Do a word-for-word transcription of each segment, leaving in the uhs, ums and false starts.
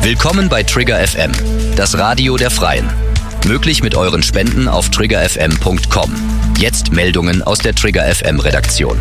Willkommen bei Trigger F M, das Radio der Freien. Möglich mit euren Spenden auf trigger f m punkt com. Jetzt Meldungen aus der Trigger F M Redaktion.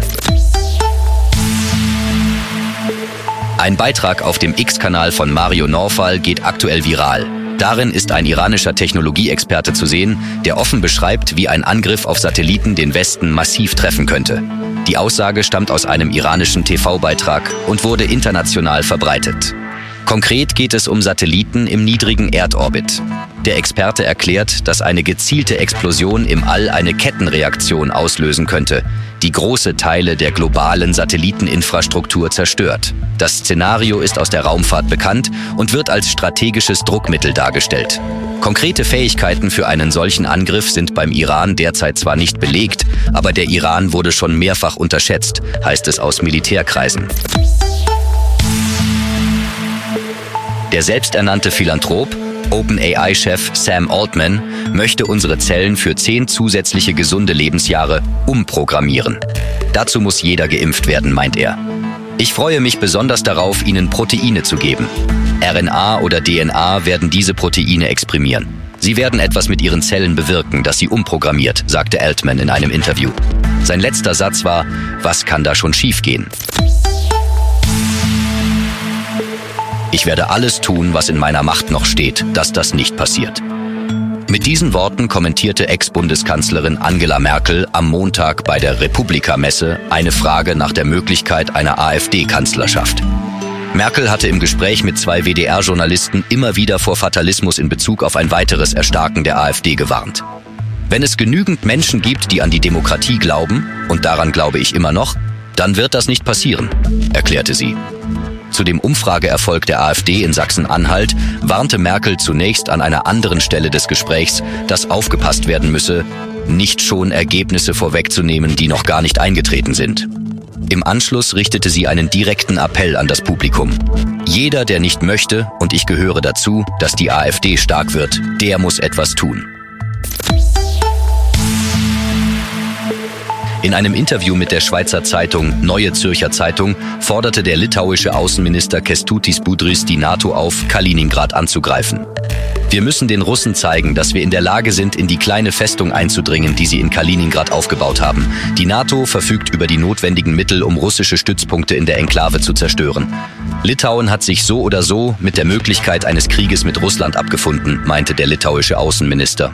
Ein Beitrag auf dem X-Kanal von Mario Norfall geht aktuell viral. Darin ist ein iranischer Technologieexperte zu sehen, der offen beschreibt, wie ein Angriff auf Satelliten den Westen massiv treffen könnte. Die Aussage stammt aus einem iranischen T V-Beitrag und wurde international verbreitet. Konkret geht es um Satelliten im niedrigen Erdorbit. Der Experte erklärt, dass eine gezielte Explosion im All eine Kettenreaktion auslösen könnte, die große Teile der globalen Satelliteninfrastruktur zerstört. Das Szenario ist aus der Raumfahrt bekannt und wird als strategisches Druckmittel dargestellt. Konkrete Fähigkeiten für einen solchen Angriff sind beim Iran derzeit zwar nicht belegt, aber der Iran wurde schon mehrfach unterschätzt, heißt es aus Militärkreisen. Der selbsternannte Philanthrop, OpenAI-Chef Sam Altman, möchte unsere Zellen für zehn zusätzliche gesunde Lebensjahre umprogrammieren. Dazu muss jeder geimpft werden, meint er. Ich freue mich besonders darauf, Ihnen Proteine zu geben. R N A oder D N A werden diese Proteine exprimieren. Sie werden etwas mit Ihren Zellen bewirken, das sie umprogrammiert, sagte Altman in einem Interview. Sein letzter Satz war: Was kann da schon schiefgehen? Ich werde alles tun, was in meiner Macht noch steht, dass das nicht passiert. Mit diesen Worten kommentierte Ex-Bundeskanzlerin Angela Merkel am Montag bei der Republika-Messe eine Frage nach der Möglichkeit einer AfD-Kanzlerschaft. Merkel hatte im Gespräch mit zwei W D R-Journalisten immer wieder vor Fatalismus in Bezug auf ein weiteres Erstarken der AfD gewarnt. Wenn es genügend Menschen gibt, die an die Demokratie glauben, und daran glaube ich immer noch, dann wird das nicht passieren, erklärte sie. Zu dem Umfrageerfolg der AfD in Sachsen-Anhalt warnte Merkel zunächst an einer anderen Stelle des Gesprächs, dass aufgepasst werden müsse, nicht schon Ergebnisse vorwegzunehmen, die noch gar nicht eingetreten sind. Im Anschluss richtete sie einen direkten Appell an das Publikum. Jeder, der nicht möchte, und ich gehöre dazu, dass die AfD stark wird, der muss etwas tun. In einem Interview mit der Schweizer Zeitung Neue Zürcher Zeitung forderte der litauische Außenminister Kęstutis Budrys die NATO auf, Kaliningrad anzugreifen. Wir müssen den Russen zeigen, dass wir in der Lage sind, in die kleine Festung einzudringen, die sie in Kaliningrad aufgebaut haben. Die NATO verfügt über die notwendigen Mittel, um russische Stützpunkte in der Enklave zu zerstören. Litauen hat sich so oder so mit der Möglichkeit eines Krieges mit Russland abgefunden, meinte der litauische Außenminister.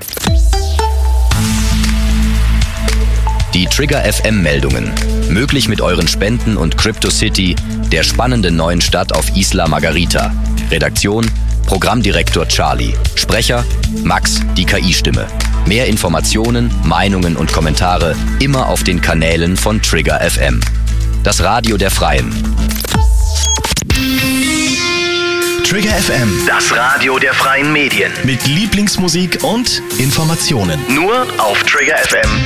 Die Trigger F M-Meldungen. Möglich mit euren Spenden und CryptoCity, der spannenden neuen Stadt auf Isla Margarita. Redaktion: Programmdirektor Charlie. Sprecher: Max, die K I-Stimme. Mehr Informationen, Meinungen und Kommentare immer auf den Kanälen von Trigger F M. Das Radio der Freien. Trigger F M, das Radio der freien Medien. Mit Lieblingsmusik und Informationen. Nur auf Trigger F M.